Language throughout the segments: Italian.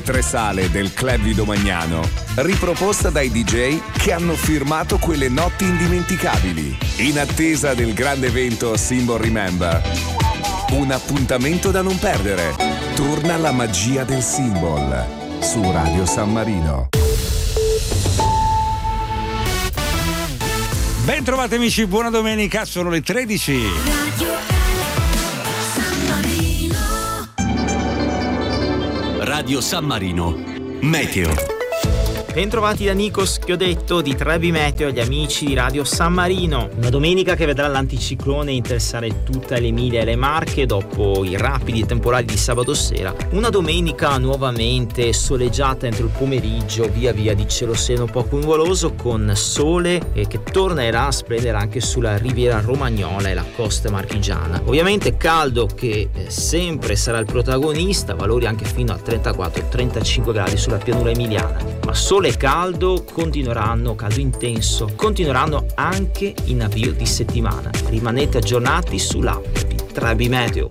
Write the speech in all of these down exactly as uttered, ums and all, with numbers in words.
tre sale del club di Domagnano, riproposta dai D J che hanno firmato quelle notti indimenticabili. In attesa del grande evento Symbol Remember, un appuntamento da non perdere. Torna la magia del Symbol su Radio San Marino. Ben trovati amici, buona domenica, sono le tredici. Radio San Marino, Meteo. Bentrovati da Nikos Chiodetto di Trebi Meteo agli amici di Radio San Marino. Una domenica che vedrà l'anticiclone interessare tutta l'Emilia e le Marche dopo i rapidi temporali di sabato sera. Una domenica nuovamente soleggiata entro il pomeriggio, via via di cielo sereno poco nuvoloso, con sole e che tornerà a splendere anche sulla riviera romagnola e la costa marchigiana. Ovviamente caldo che eh, sempre sarà il protagonista, valori anche fino a trentaquattro trentacinque gradi sulla pianura emiliana. Ma sole e caldo continueranno, caldo intenso, continueranno anche in avvio di settimana. Rimanete aggiornati sull'app di Trebi Meteo.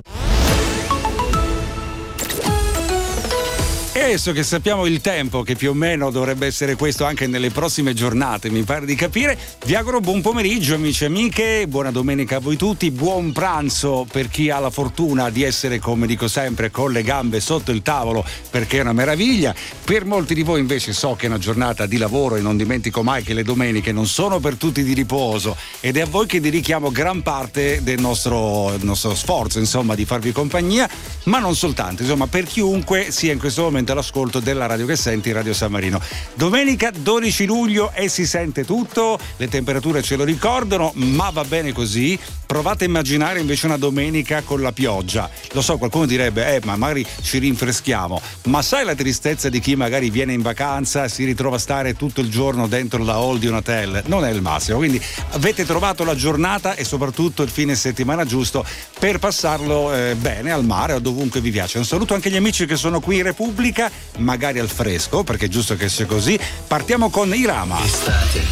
E adesso che sappiamo il tempo, che più o meno dovrebbe essere questo anche nelle prossime giornate, mi pare di capire, vi auguro buon pomeriggio amici e amiche, buona domenica a voi tutti, buon pranzo per chi ha la fortuna di essere, come dico sempre, con le gambe sotto il tavolo, perché è una meraviglia. Per molti di voi invece so che è una giornata di lavoro e non dimentico mai che le domeniche non sono per tutti di riposo, ed è a voi che dedichiamo gran parte del nostro, del nostro sforzo, insomma, di farvi compagnia, ma non soltanto, insomma, per chiunque sia in questo momento all'ascolto della radio che senti, Radio San Marino. Domenica dodici luglio e si sente tutto, le temperature ce lo ricordano, ma va bene così. Provate a immaginare invece una domenica con la pioggia. Lo so, qualcuno direbbe, eh, ma magari ci rinfreschiamo, ma sai la tristezza di chi magari viene in vacanza e si ritrova a stare tutto il giorno dentro la hall di un hotel? Non è il massimo, quindi avete trovato la giornata e soprattutto il fine settimana giusto per passarlo eh, bene al mare o dovunque vi piace. Un saluto anche agli amici che sono qui in Repubblica, magari al fresco, perché è giusto che sia così. Partiamo con Irama. Estate.